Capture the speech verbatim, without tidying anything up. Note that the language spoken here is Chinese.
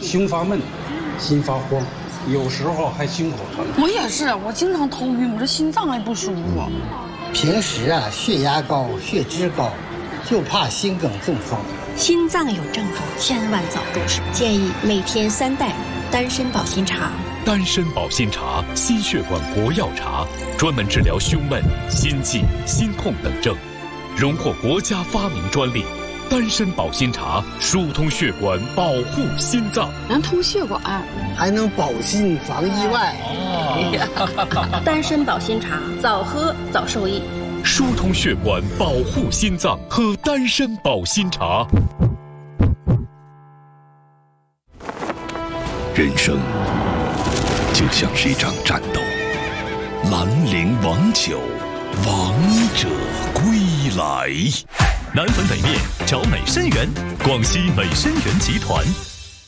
胸发闷、心发慌，有时候还心口疼。 我也是，我经常头晕，我这心脏也不舒服。 平时啊，血压高、血脂高，就怕心梗中风。 心脏有症状，千万早重视。建议每天三袋丹参保心茶。 丹参保心茶，心血管活药茶，专门治疗胸闷、心悸、心痛等症，荣获国家发明专利。丹参保心茶疏通血管，保护心脏， 能通血管， 还能保心防意外。 哦、丹参保心茶，早喝早受益。 疏通血管，保护心脏，喝丹参保心茶。 人生就像是一场战斗，兰陵王酒，王者归来。 南汾美面找美参园，广西美参园集团。